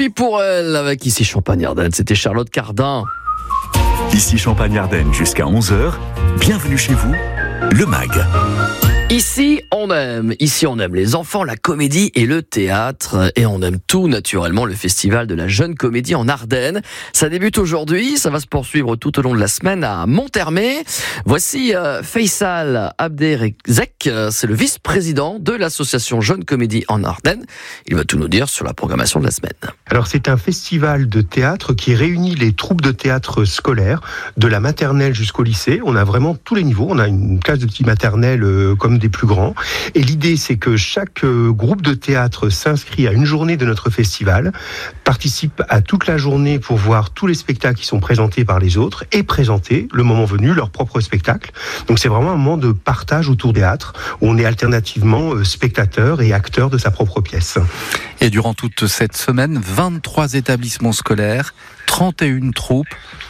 Vie pour elle avec Ici Champagne-Ardenne. C'était Charlotte Cardin. Ici Champagne-Ardenne jusqu'à 11h. Bienvenue chez vous, le MAG. Ici on aime les enfants, la comédie et le théâtre. Et on aime tout naturellement, le festival de la jeune comédie en Ardennes. Ça débute aujourd'hui, ça va se poursuivre tout au long de la semaine à Monthermé. Voici Faisal Abderrezek, c'est le vice-président de l'association Jeune Comédie en Ardennes. Il va tout nous dire sur la programmation de la semaine. Alors c'est un festival de théâtre qui réunit les troupes de théâtre scolaires, de la maternelle jusqu'au lycée. On a vraiment tous les niveaux, on a une classe de petits maternelles comme des plus grands. Et l'idée, c'est que chaque groupe de théâtre s'inscrit à une journée de notre festival, participe à toute la journée pour voir tous les spectacles qui sont présentés par les autres et présenter, le moment venu, leur propre spectacle. Donc c'est vraiment un moment de partage autour du théâtre, où on est alternativement spectateur et acteur de sa propre pièce. Et durant toute cette semaine, 23 établissements scolaires, 31 troupes,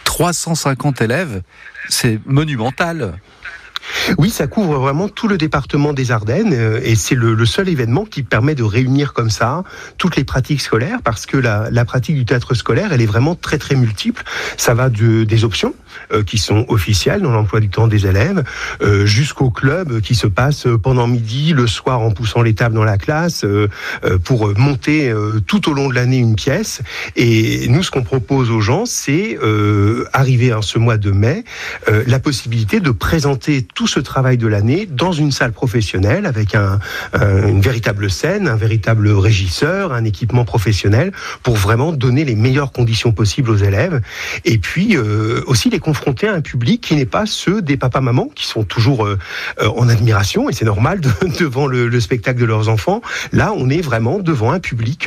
350 élèves, c'est monumental. Oui, ça couvre vraiment tout le département des Ardennes et c'est le seul événement qui permet de réunir comme ça toutes les pratiques scolaires, parce que la pratique du théâtre scolaire, elle est vraiment très très multiple. Ça va des options qui sont officielles dans l'emploi du temps des élèves, jusqu'au club qui se passe pendant midi, le soir, en poussant les tables dans la classe pour monter tout au long de l'année une pièce. Et nous, ce qu'on propose aux gens, c'est arrivé à ce mois de mai, la possibilité de présenter tout ce travail de l'année dans une salle professionnelle avec une véritable scène, un véritable régisseur, un équipement professionnel pour vraiment donner les meilleures conditions possibles aux élèves. Et puis aussi les confronter à un public qui n'est pas ceux des papas-mamans qui sont toujours en admiration, et c'est normal devant le spectacle de leurs enfants. Là, on est vraiment devant un public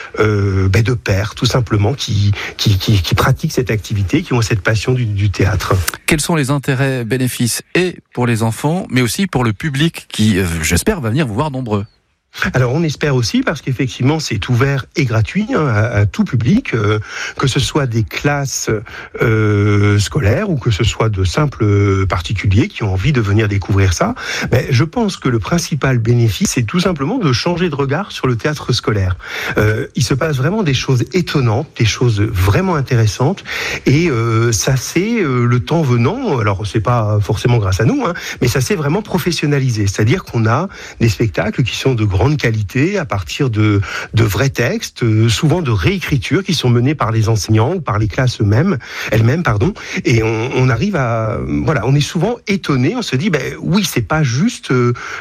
de pères, tout simplement, qui pratiquent cette activité, qui ont cette passion du théâtre. Quels sont les intérêts, bénéfices et pour les enfants, mais aussi pour le public qui, j'espère, va venir vous voir nombreux? Alors on espère aussi, parce qu'effectivement c'est ouvert et gratuit à tout public, que ce soit des classes scolaires ou que ce soit de simples particuliers qui ont envie de venir découvrir ça. Mais je pense que le principal bénéfice, c'est tout simplement de changer de regard sur le théâtre scolaire. Il se passe vraiment des choses étonnantes, des choses vraiment intéressantes, et ça c'est le temps venant. Alors c'est pas forcément grâce à nous, mais ça s'est vraiment professionnalisé. C'est-à-dire qu'on a des spectacles qui sont de grande qualité, à partir de vrais textes, souvent de réécritures qui sont menées par les enseignants ou par les classes elles-mêmes, et on arrive à, on est souvent étonné, on se dit, oui, c'est pas juste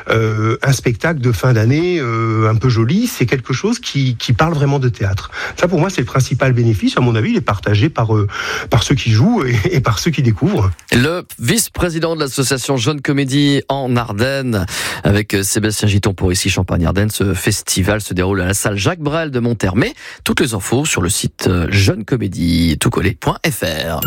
un spectacle de fin d'année un peu joli, c'est quelque chose qui parle vraiment de théâtre. Ça, pour moi, c'est le principal bénéfice. À mon avis, il est partagé par ceux qui jouent et par ceux qui découvrent. Le vice-président de l'association Jeune Comédie en Ardennes, avec Sébastien Giton pour Ici Champagne-Ardenne. Ce festival se déroule à la salle Jacques Brel de Monthermé. Toutes les infos sur le site jeunecomédie.fr.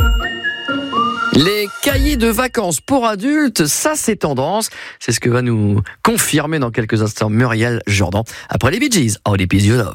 Les cahiers de vacances pour adultes, ça c'est tendance. C'est ce que va nous confirmer dans quelques instants Muriel Jourdan après les Bee Gees, All the Peace You Love.